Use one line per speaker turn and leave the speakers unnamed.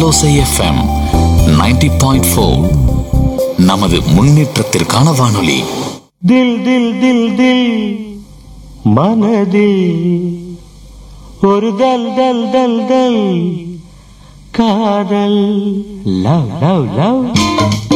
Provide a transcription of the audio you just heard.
கடலோசை FM 90.4 நமது முன்னேற்றத்திற்கான வானொலி.
தில் தில் தில் தில் மனதில் ஒரு தல் தல் தல் தல் காதல் லவ் லவ் லவ்